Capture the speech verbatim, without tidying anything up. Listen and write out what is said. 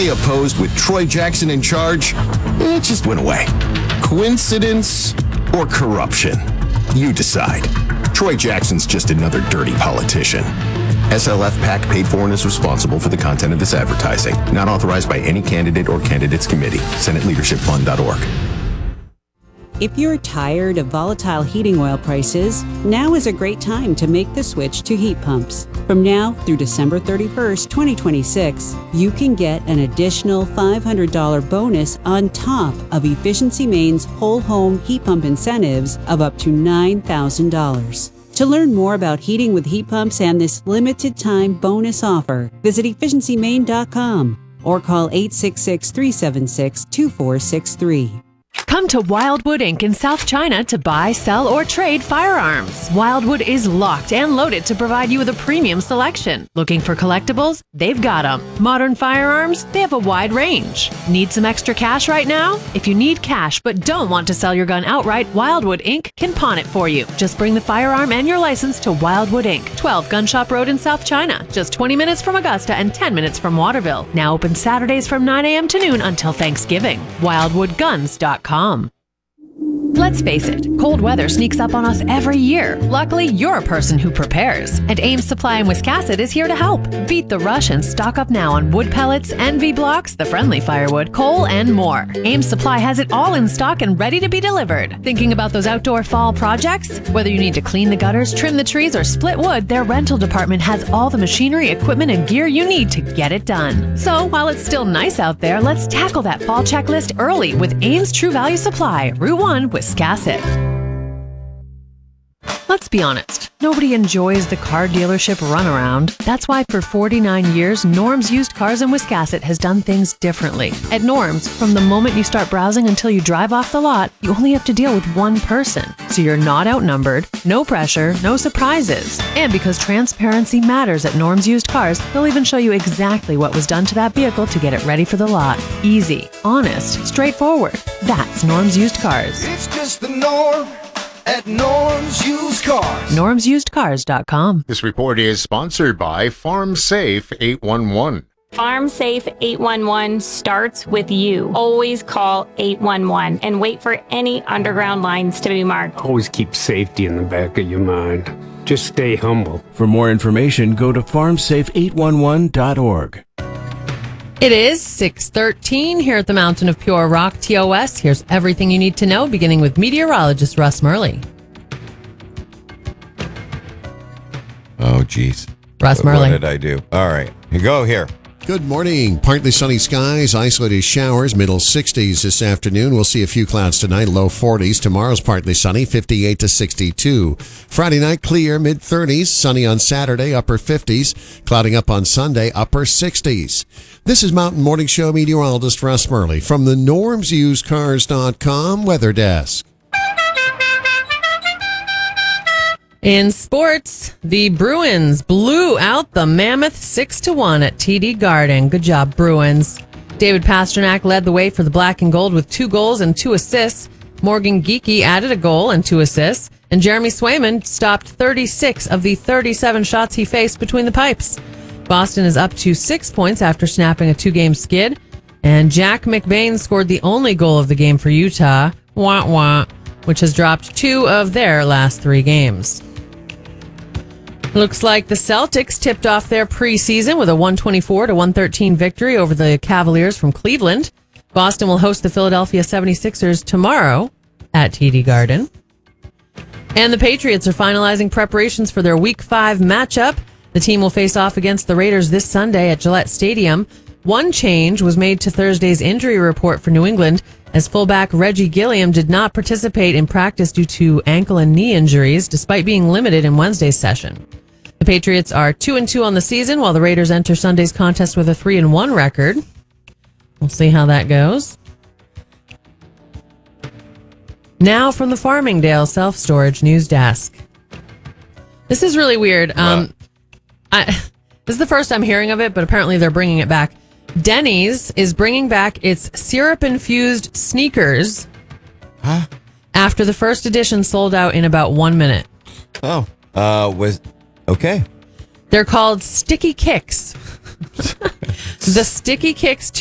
Day opposed with Troy Jackson in charge, it just went away. Coincidence or corruption? You decide. Troy Jackson's just another dirty politician. S L F PAC paid for and is responsible for the content of this advertising. Not authorized by any candidate or candidates committee. Senate Leadership Fund dot org. If you're tired of volatile heating oil prices, now is a great time to make the switch to heat pumps. From now through December thirty-first, twenty twenty-six, you can get an additional five hundred dollars bonus on top of Efficiency Maine's whole home heat pump incentives of up to nine thousand dollars. To learn more about heating with heat pumps and this limited time bonus offer, visit efficiency maine dot com or call eight six six, three seven six, two four six three. Come to Wildwood Incorporated in South China to buy, sell, or trade firearms. Wildwood is locked and loaded to provide you with a premium selection. Looking for collectibles? They've got them. Modern firearms? They have a wide range. Need some extra cash right now? If you need cash but don't want to sell your gun outright, Wildwood Incorporated can pawn it for you. Just bring the firearm and your license to Wildwood Incorporated, twelve Gun Shop Road in South China. Just twenty minutes from Augusta and ten minutes from Waterville. Now open Saturdays from nine a.m. to noon until Thanksgiving. wildwood guns dot com. Let's face it, cold weather sneaks up on us every year. Luckily, you're a person who prepares. And Ames Supply in Wiscasset is here to help. Beat the rush and stock up now on wood pellets, N V blocks, the friendly firewood, coal, and more. Ames Supply has it all in stock and ready to be delivered. Thinking about those outdoor fall projects? Whether you need to clean the gutters, trim the trees, or split wood, their rental department has all the machinery, equipment, and gear you need to get it done. So, while it's still nice out there, let's tackle that fall checklist early with Ames True Value Supply, Route one, Wiscasset. Let's be honest, nobody enjoys the car dealership runaround. That's why for forty-nine years, Norm's Used Cars in Wiscasset has done things differently. At Norm's, from the moment you start browsing until you drive off the lot, you only have to deal with one person. So you're not outnumbered, no pressure, no surprises. And because transparency matters at Norm's Used Cars, they'll even show you exactly what was done to that vehicle to get it ready for the lot. Easy, honest, straightforward. That's Norm's Used Cars. It's just the norm at Norm's Used Cars. norms used cars dot com. This report is sponsored by Farm Safe eight one one. Farm Safe eight one one starts with you. Always call eight one one and wait for any underground lines to be marked. Always keep safety in the back of your mind. Just stay humble. For more information, go to farm safe eight one one dot org. It is six thirteen here at the Mountain of Pure Rock, T O S. Here's everything you need to know, beginning with meteorologist Russ Murley. Oh, geez. Russ what, Murley. What did I do? All right. You go here. Good morning. Partly sunny skies, isolated showers, middle sixties this afternoon. We'll see a few clouds tonight, low forties. Tomorrow's partly sunny, fifty-eight to sixty-two. Friday night, clear, mid thirties. Sunny on Saturday, upper fifties. Clouding up on Sunday, upper sixties. This is Mountain Morning Show meteorologist Russ Murley from the norms used cars dot com weather desk. In sports, the Bruins blew out the Mammoth six to one at T D Garden. Good job, Bruins. David Pastrnak led the way for the black and gold with two goals and two assists. Morgan Geekie added a goal and two assists. And Jeremy Swayman stopped thirty-six of the thirty-seven shots he faced between the pipes. Boston is up to six points after snapping a two-game skid. And Jack McBain scored the only goal of the game for Utah, wah wah, which has dropped two of their last three games. Looks like the Celtics tipped off their preseason with a one twenty-four to one thirteen victory over the Cavaliers from Cleveland. Boston will host the Philadelphia seventy-sixers tomorrow at T D Garden. And the Patriots are finalizing preparations for their Week five matchup. The team will face off against the Raiders this Sunday at Gillette Stadium. One change was made to Thursday's injury report for New England, as fullback Reggie Gilliam did not participate in practice due to ankle and knee injuries, despite being limited in Wednesday's session. The Patriots are two and two on the season, while the Raiders enter Sunday's contest with a three and one record. We'll see how that goes. Now from the Farmingdale Self-Storage News Desk. This is really weird. Um, I, this is the first I'm hearing of it, but apparently they're bringing it back. Denny's is bringing back its syrup-infused sneakers Huh? after the first edition sold out in about one minute. Oh, uh, was okay. They're called Sticky Kicks. The Sticky Kicks